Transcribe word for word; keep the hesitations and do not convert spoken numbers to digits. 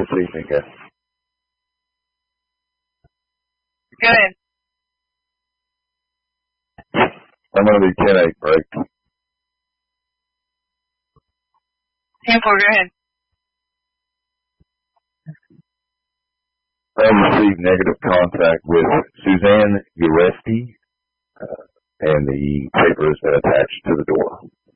this evening, guys? Good. I'm going to be ten eight break. ten four, go ahead. I received negative contact with Suzanne Uresti, uh, and the paper has been attached to the door.